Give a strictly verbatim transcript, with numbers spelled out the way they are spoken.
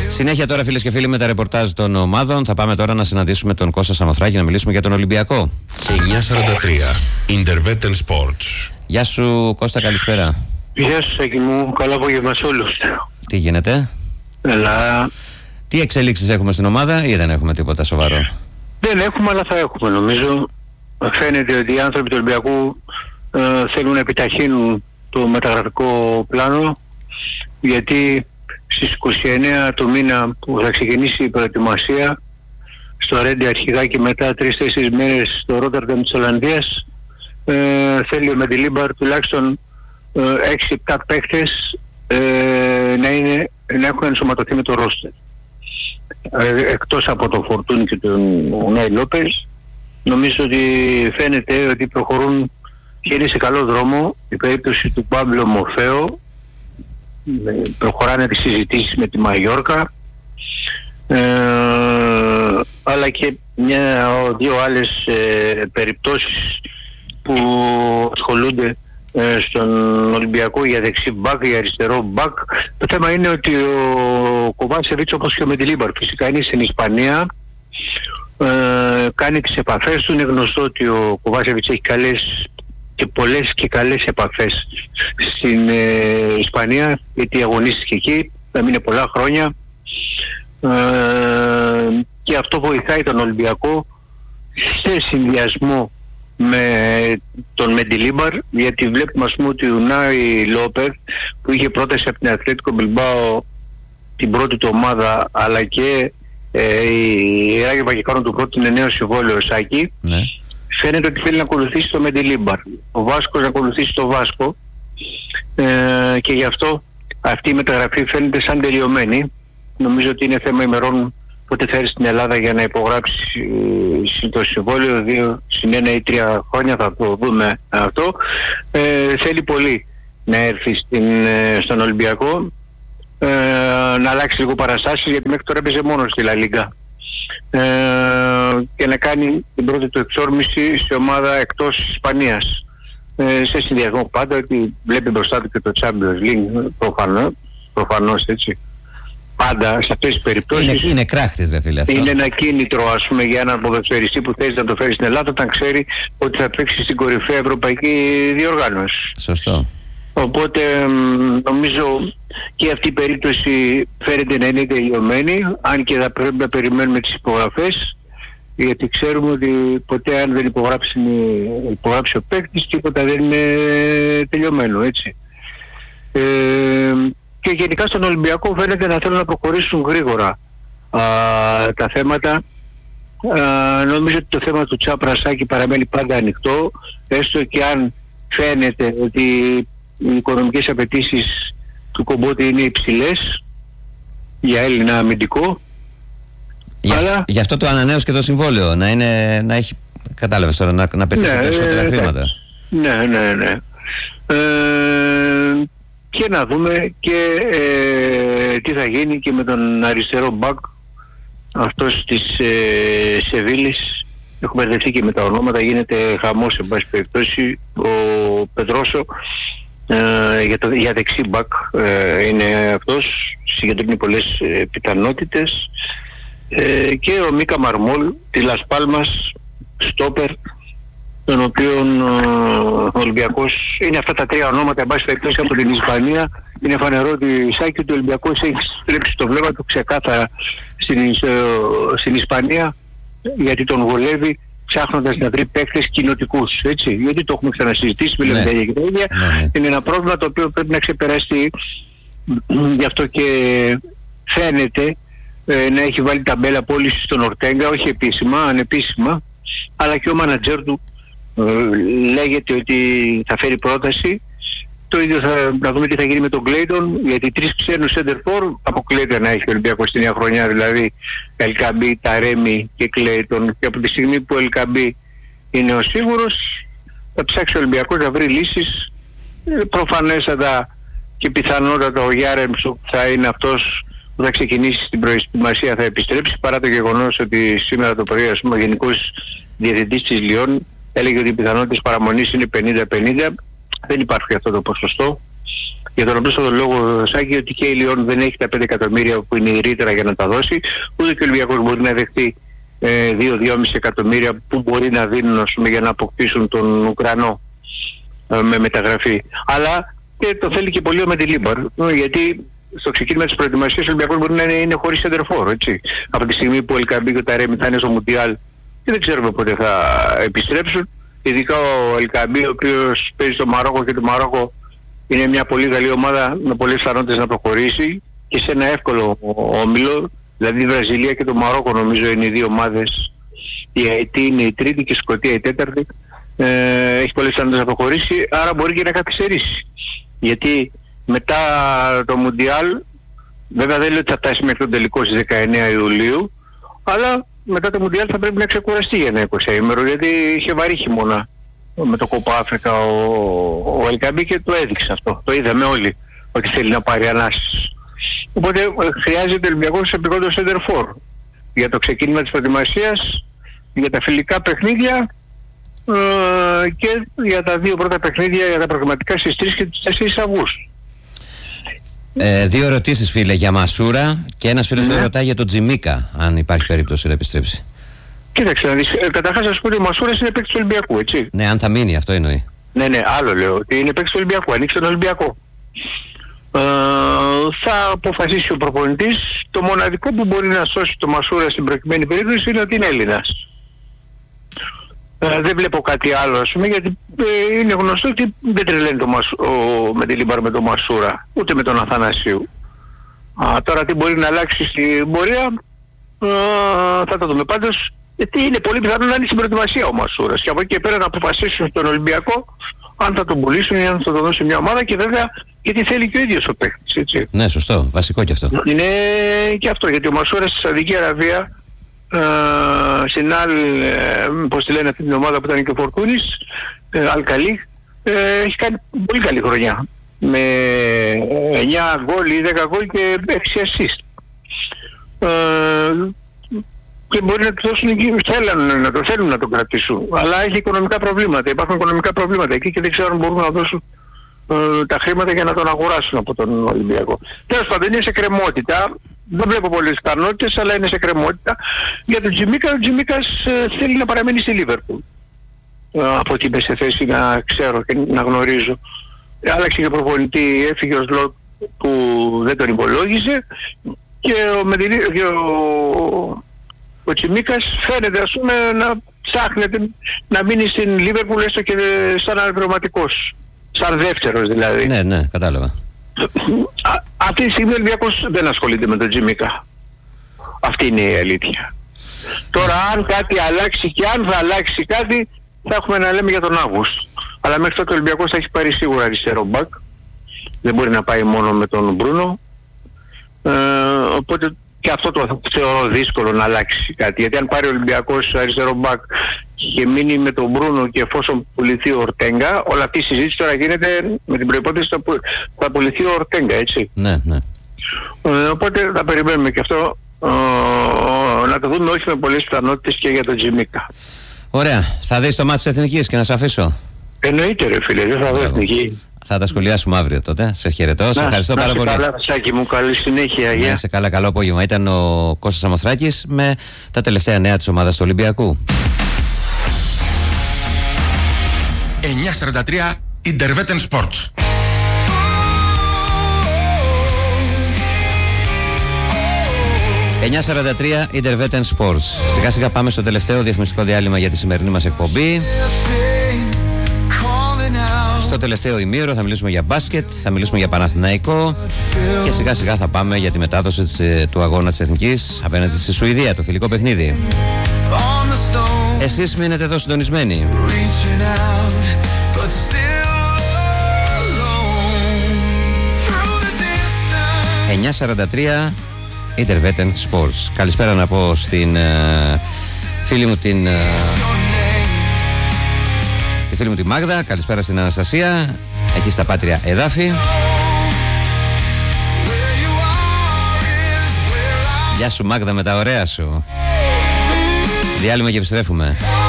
Συνέχεια τώρα, φίλες και φίλοι, με τα ρεπορτάζ των ομάδων. Θα πάμε τώρα να συναντήσουμε τον Κώστα Σαμοθράκη να μιλήσουμε για τον Ολυμπιακό. εννιά σαράντα τρία Intervetten Sports. Γεια σου, Κώστα, καλησπέρα. Γεια σου, Σάκη μου. Καλό απόγευμα σε όλους. Τι γίνεται? Έλα. Τι εξελίξεις έχουμε στην ομάδα ή δεν έχουμε τίποτα σοβαρό? Δεν έχουμε, αλλά θα έχουμε, νομίζω. Φαίνεται ότι οι άνθρωποι του Ολυμπιακού ε, θέλουν να επιταχύνουν το μεταγραφικό πλάνο, γιατί στις είκοσι εννέα του μήνα που θα ξεκινήσει η προετοιμασία στο Ρέντι αρχικά και μετά τρεις-τέσσερις μέρες στο Ρότερνταμ της Ολλανδίας, ε, θέλει ο Μεντιλίμπαρ τουλάχιστον ε, έξι επτά παίκτες ε, να, είναι, να έχουν ενσωματωθεί με το ρόστερ. Ε, εκτός από τον Φορτούνι και τον Ουνάι Λόπες, νομίζω ότι φαίνεται ότι προχωρούν και είναι σε καλό δρόμο. Η περίπτωση του Πάμπλο Μορφέο, προχωράνε τις συζητήσεις με τη Μαγιόρκα, ε, αλλά και μια, δύο άλλες ε, περιπτώσεις που ασχολούνται ε, στον Ολυμπιακό για δεξί μπακ, για αριστερό μπακ. Το θέμα είναι ότι ο Κοβάσεβιτς, όπως και ο Μεντιλίμπαρ, φυσικά είναι στην Ισπανία, ε, κάνει τις επαφές του. Είναι γνωστό ότι ο Κοβάσεβιτς έχει καλές και πολλές και καλές επαφές στην ε, Ισπανία, γιατί αγωνίστηκε εκεί, έμεινε πολλά χρόνια, ε, και αυτό βοηθάει τον Ολυμπιακό σε συνδυασμό με τον Μεντιλίμπαρ, γιατί βλέπουμε, ας πούμε, ότι ο Ουνάι Λόπεθ, που είχε πρόταση από την Ατλέτικο Μπιλμπάο την πρώτη του ομάδα, αλλά και ε, η Ράγιο Βαγικάνο του πρώτου είναι νέο συμβόλαιο Σάκη, ναι. Φαίνεται ότι θέλει να ακολουθήσει το Μεντιλίμπαρ, ο Βάσκος να ακολουθήσει το Βάσκο, ε, και γι' αυτό αυτή η μεταγραφή φαίνεται σαν τελειωμένη. Νομίζω ότι είναι θέμα ημερών πότε θα έρθει στην Ελλάδα για να υπογράψει το συμβόλαιο, δύο συν ένα ή τρία χρόνια, θα το δούμε αυτό. Ε, θέλει πολύ να έρθει στην, στον Ολυμπιακό, ε, να αλλάξει λίγο παραστάσεις, γιατί μέχρι τώρα έπαιζε μόνο στη Λα Λίγκα, ε, και να κάνει την πρώτη του εξόρμηση σε ομάδα εκτός Ισπανίας, ε, σε συνδυασμό πάντα, ότι βλέπει μπροστά του και το Champions League, προφανώς, προφανώς έτσι. Πάντα σε αυτές τις περιπτώσεις είναι, είναι κράχτης, δε φίλε, αυτό. Είναι ένα κίνητρο, ας πούμε, για έναν ποδοσφαιριστή που θέλει να το φέρει στην Ελλάδα, όταν ξέρει ότι θα παίξει στην κορυφαία ευρωπαϊκή διοργάνωση. Σωστό. Οπότε νομίζω και αυτή η περίπτωση φαίνεται να είναι τελειωμένη, αν και θα πρέπει να περιμένουμε τις υπογραφές, γιατί ξέρουμε ότι ποτέ αν δεν υπογράψει, υπογράψει ο παίκτης, τίποτα δεν είναι τελειωμένο, έτσι. Ε, και γενικά στον Ολυμπιακό φαίνεται να θέλουν να προχωρήσουν γρήγορα α, τα θέματα. Α, νομίζω ότι το θέμα του Τσάπρασάκη παραμένει πάντα ανοιχτό, έστω και αν φαίνεται ότι οι οικονομικές απαιτήσεις του Κομπότη είναι υψηλές για Έλληνα αμυντικό. Για, αλλά... γι' αυτό το ανανέωσε και το συμβόλαιο, να, είναι, να έχει, κατάλαβες τώρα, να, να πετύχει ναι, περισσότερα ε, χρήματα. Ναι, ναι, ναι. Ε, και να δούμε και ε, τι θα γίνει και με τον αριστερό μπακ αυτός της ε, Σεβίλης. Έχουμε δεχθεί και με τα ονόματα, γίνεται χαμός σε πάση περιπτώσει. Ο Πετρόσο ε, για, το, για δεξί μπακ ε, είναι αυτός, συγκεντρώνει πολλές ε, πιθανότητες, ε, και ο Μίκα Μαρμόλ τη Λας Πάλμας, στόπερ, τον οποίον ο Ολυμπιακός, είναι αυτά τα τρία ονόματα, εν πάση περιπτώσει, από την Ισπανία. Είναι φανερό ότι Σάκη του Ολυμπιακός έχει στρέψει το βλέμμα του ξεκάθαρα στην, στην Ισπανία, γιατί τον βολεύει, ψάχνοντας να βρει παίκτες κοινοτικούς, έτσι, γιατί το έχουμε ξανασυζητήσει, μιλάμε για και τα ίδια. Είναι ένα πρόβλημα το οποίο πρέπει να ξεπεραστεί. Γι' αυτό και φαίνεται ε, να έχει βάλει ταμπέλα πώληση στον Ορτέγκα, όχι επίσημα, ανεπίσημα, αλλά και ο μάνατζερ του ε, λέγεται ότι θα φέρει πρόταση. Το ίδιο θα να δούμε τι θα γίνει με τον Κλέιτον, γιατί τρεις ξένους σέντερφορ αποκλείεται να έχει ο Ολυμπιακός στη νέα χρονιά, δηλαδή Ελκαμπή, Ταρέμι και Κλέιτον, και από τη στιγμή που ο Ελκαμπή είναι ο σίγουρος, θα ψάξει ο Ολυμπιακός να βρει λύσεις. Προφανέστατα και πιθανότατα ο Γιάρεμψο θα είναι αυτός που θα ξεκινήσει την προετοιμασία, θα επιστρέψει, παρά το γεγονός ότι σήμερα το πρωί, ας πούμε, ο Γενικός Διευθυντής της Λιόν έλεγε ότι οι πιθανότητες παραμονής είναι πενήντα πενήντα. Δεν υπάρχει αυτό το ποσοστό. Για τον απλούστο λόγο, Σάκη, ότι και η Λιόν δεν έχει τα πέντε εκατομμύρια που είναι η ρήτρα για να τα δώσει, ούτε και ο Ολυμπιακός μπορεί να δεχτεί ε, δύο με δυόμισι εκατομμύρια που μπορεί να δίνουν, ας πούμε, για να αποκτήσουν τον Ουκρανό ε, με μεταγραφή. Αλλά και το θέλει και πολύ ο Μεντιλίμπαρ, γιατί στο ξεκίνημα της προετοιμασίας ο Ολυμπιακός μπορεί να είναι, είναι χωρίς σεντερφόρ, έτσι. Από τη στιγμή που ο Ελκαμπή και ο Ταρέμι θα είναι στο Μουντιάλ και δεν ξέρουμε πότε θα επιστρέψουν, ειδικά ο Ελκαμπή, ο οποίος παίζει στο Μαρόκο, και το Μαρόκο είναι μια πολύ καλή ομάδα με πολλές πιθανότητες να προχωρήσει και σε ένα εύκολο όμιλο, δηλαδή η Βραζιλία και το Μαρόκο νομίζω είναι οι δύο ομάδες, η Αιτή είναι η τρίτη και η Σκωτία η τέταρτη, ε, έχει πολλές πιθανότητες να προχωρήσει, άρα μπορεί και να καθυστερήσει. Γιατί μετά το Μουντιάλ, βέβαια δεν λέω ότι θα φτάσει μέχρι τον τελικό στις δεκαεννέα Ιουλίου, αλλά μετά το Μουντιάλ θα πρέπει να ξεκουραστεί για ένα εικοσαήμερο, γιατί είχε βαρύ χειμώνα με το Κόπα Αφρικα ο, ο Ελκαμπή και το έδειξε αυτό. Το είδαμε όλοι ότι θέλει να πάρει ανάσεις. Οπότε χρειάζεται ο Ολυμπιακός επικόντως σεντερφόρ για το ξεκίνημα της προετοιμασίας, για τα φιλικά παιχνίδια ε, και για τα δύο πρώτα παιχνίδια, για τα προγραμματικά στις τρεις και τις τέσσερις Αυγούστου. Ε, δύο ερωτήσεις, φίλε, για Μασούρα, και ένας φίλος ναι. ρωτάει για τον Τζιμίκα, αν υπάρχει περίπτωση να επιστρέψει. Κοίταξε να δεις, καταρχάς να σου πω ότι ο Μασούρας είναι παίκτης του Ολυμπιακού, έτσι. Ναι, αν θα μείνει, αυτό εννοεί. Ναι, ναι, άλλο λέω, ότι είναι παίκτης του Ολυμπιακού, ανοίξει τον Ολυμπιακό. Ε, θα αποφασίσει ο προπονητής. Το μοναδικό που μπορεί να σώσει το Μασούρα στην προκειμένη περίπτωση είναι ότι είναι Έλληνας. Ε, δεν βλέπω κάτι άλλο, ας πούμε, γιατί ε, είναι γνωστό ότι δεν τρελαίνει το Μασου, ο Μεντιλίμπαρ με τον Μασούρα, ούτε με τον Αθανασίου. Α, τώρα τι μπορεί να αλλάξει στην πορεία, ε, θα το δούμε. Πάντως, γιατί είναι πολύ πιθανό να είναι στην προετοιμασία ο Μασούρας και από εκεί και πέρα να αποφασίσουν στον Ολυμπιακό αν θα τον πουλήσουν ή αν θα τον δώσουν μια ομάδα, και βέβαια γιατί θέλει και ο ίδιος ο παίκτης, έτσι. Ναι, σωστό, βασικό και αυτό. Είναι και αυτό, γιατί ο Μασούρας στη Σαουδική Αραβία, ε, στην άλλη, ε, πώς τη λένε αυτή την ομάδα που ήταν και ο Φορτούνης, ε, Αλκαλή, ε, έχει κάνει πολύ καλή χρονιά. Με εννιά γκολ ή δέκα γκολ και έξι assist. Ε, και μπορεί να του δώσουν εκεί, θέλουν να το, θέλουν να το κρατήσουν. Αλλά έχει οικονομικά προβλήματα, υπάρχουν οικονομικά προβλήματα εκεί και δεν ξέρω αν μπορούν να δώσουν ε, τα χρήματα για να τον αγοράσουν από τον Ολυμπιακό. Τέλος πάντων, είναι σε κρεμότητα. Δεν βλέπω πολλές πιθανότητες, αλλά είναι σε κρεμότητα. Για τον Τζιμίκα, ο Τζιμίκας ε, θέλει να παραμείνει στη Λίβερπουλ. Ε, από ό,τι είμαι σε θέση να ξέρω και να γνωρίζω. Άλλαξε και προπονητή, έφυγε ο Σλότ που δεν τον υπολόγιζε, και ο, Μεδινί, και ο, ο Τσιμίκας φαίνεται, ας πούμε, να ψάχνεται να μείνει στην Λίβερπουλ έστω και σαν αναπληρωματικός, σαν δεύτερος δηλαδή. Ναι, ναι, κατάλαβα. Α, αυτή τη στιγμή ο Ολυμπιακός δεν ασχολείται με τον Τσιμίκα. Αυτή είναι η αλήθεια. Τώρα αν κάτι αλλάξει και αν θα αλλάξει κάτι, θα έχουμε να λέμε για τον Αύγουστο. Αλλά μέχρι τότε ο Ολυμπιακός θα έχει πάρει σίγουρα αριστερό μπακ. Δεν μπορεί να πάει μόνο με τον Μπρούνο. Ε, οπότε και αυτό το θεωρώ δύσκολο να αλλάξει κάτι. Γιατί αν πάρει ο Ολυμπιακός αριστερό μπακ και μείνει με τον Μπρούνο, και εφόσον πουληθεί ο Ορτέγκα, όλη αυτή η συζήτηση τώρα γίνεται με την προϋπόθεση ότι θα πουληθεί ο Ορτέγκα, έτσι. Ναι, ναι. Ε, οπότε θα περιμένουμε και αυτό ε, να το δούμε, όχι με πολλές πιθανότητες, και για τον Τζιμίκα. Ωραία. Θα δεις το μάτι της Εθνικής και να σε αφήσω. Εννοείται ρε φίλε, δεν θα δω Εθνική. Θα τα σχολιάσουμε αύριο τότε. Σε χαιρετώ. Να, σε ευχαριστώ πάρα πολύ. Καλά, Σάκη μου, καλή συνέχεια. Να σε καλά, καλό απόγευμα. Ήταν ο Κώστας Αμοθράκης με τα τελευταία νέα της ομάδας του Ολυμπιακού. εννιά σαράντα τρία Intervetten Sports. εννιά σαράντα τρία Intervetten Sports. Σιγά σιγά πάμε στο τελευταίο διαφημιστικό διάλειμμα για τη σημερινή μας εκπομπή. Στο τελευταίο ημίωρο θα μιλήσουμε για μπάσκετ, θα μιλήσουμε για Παναθηναϊκό και σιγά σιγά θα πάμε για τη μετάδοση της, του αγώνα της Εθνικής απέναντι στη Σουηδία, το φιλικό παιχνίδι. Εσείς μείνετε εδώ συντονισμένοι. εννιά σαράντα τρία Intervetten Sports. Καλησπέρα να πω στην uh, φίλη μου την uh, τη φίλη μου τη Μάγδα. Καλησπέρα στην Αναστασία εκεί στα Πάτρια εδάφη. Γεια σου Μάγδα με τα ωραία σου. Διάλειμμα και επιστρέφουμε.